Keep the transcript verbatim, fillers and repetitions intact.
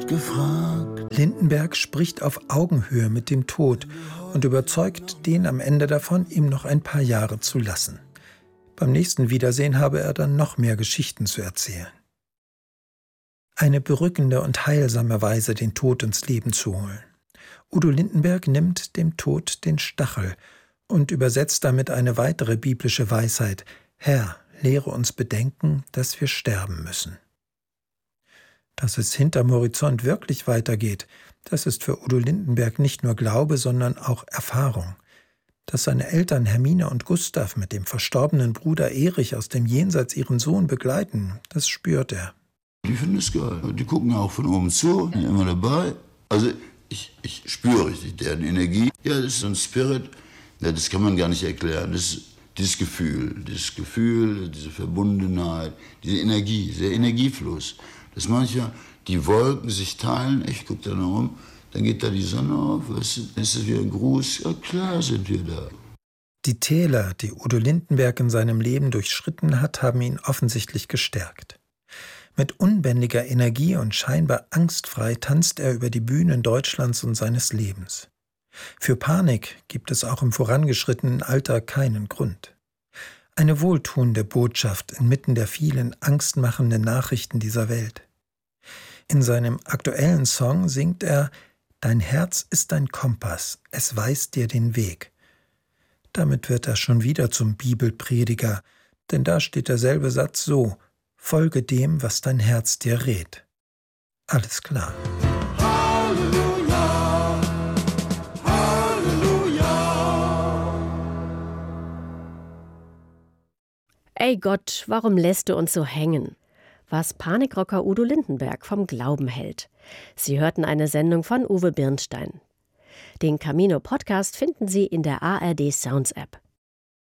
gefragt. Lindenberg spricht auf Augenhöhe mit dem Tod und überzeugt den am Ende davon, ihm noch ein paar Jahre zu lassen. Beim nächsten Wiedersehen habe er dann noch mehr Geschichten zu erzählen. Eine berückende und heilsame Weise, den Tod ins Leben zu holen. Udo Lindenberg nimmt dem Tod den Stachel und übersetzt damit eine weitere biblische Weisheit: Herr, lehre uns bedenken, dass wir sterben müssen. Dass es hinterm Horizont wirklich weitergeht, das ist für Udo Lindenberg nicht nur Glaube, sondern auch Erfahrung. Dass seine Eltern Hermine und Gustav mit dem verstorbenen Bruder Erich aus dem Jenseits ihren Sohn begleiten, das spürt er. Die finden es geil. Die gucken auch von oben zu, sind immer dabei. Also ich, ich spüre richtig deren Energie. Ja, das ist so ein Spirit, ja, das kann man gar nicht erklären. Das ist dieses Gefühl, dieses Gefühl, diese Verbundenheit, diese Energie, dieser Energiefluss. Dass manchmal die Wolken sich teilen, ich gucke da noch um, dann geht da die Sonne auf, weißt du, dann ist es wie ein Gruß, ja klar sind wir da. Die Täler, die Udo Lindenberg in seinem Leben durchschritten hat, haben ihn offensichtlich gestärkt. Mit unbändiger Energie und scheinbar angstfrei tanzt er über die Bühnen Deutschlands und seines Lebens. Für Panik gibt es auch im vorangeschrittenen Alter keinen Grund. Eine wohltuende Botschaft inmitten der vielen angstmachenden Nachrichten dieser Welt. In seinem aktuellen Song singt er: Dein Herz ist dein Kompass, es weist dir den Weg. Damit wird er schon wieder zum Bibelprediger, denn da steht derselbe Satz so: Folge dem, was dein Herz dir rät. Alles klar. Halleluja, Halleluja. Ey Gott, warum lässt du uns so hängen? Was Panikrocker Udo Lindenberg vom Glauben hält. Sie hörten eine Sendung von Uwe Birnstein. Den Camino-Podcast finden Sie in der A R D Sounds App.